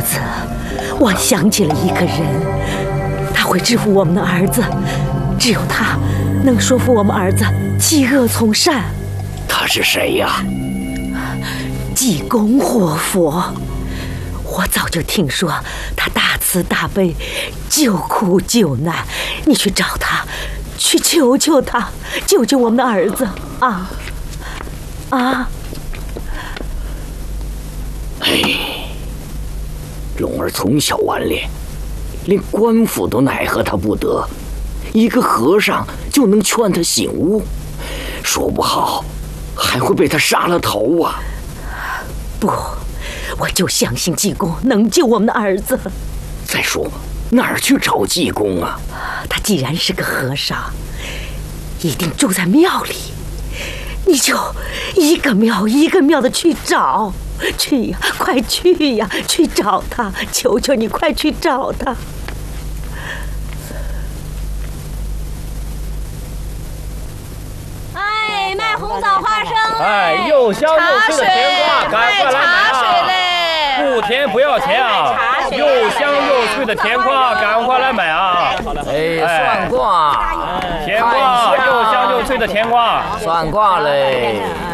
子，我想起了一个人，他会制服我们的儿子，只有他能说服我们儿子弃恶从善。 他是谁呀？ 济公活佛。我早就听说他大慈大悲，救苦救难。你去找他，去求求他，救救我们的儿子啊！啊！ 哎，龙儿从小顽劣，连官府都奈何他不得，一个和尚就能劝他醒悟，说不好还会被他杀了头啊！ 不，我就相信济公能救我们的儿子。 再说哪儿去找济公啊？ 他既然是个和尚，一定住在庙里，你就一个庙一个庙的去找，去呀，快去呀，去找他，求求你快去找他。 哎，卖红枣花生嘞！ 哎，又香又脆的甜瓜，赶快来买啊！不甜不要钱啊！又香又脆的甜瓜，赶快来买啊！ 哎，算卦， 甜瓜，又香又脆的甜瓜， 算卦嘞！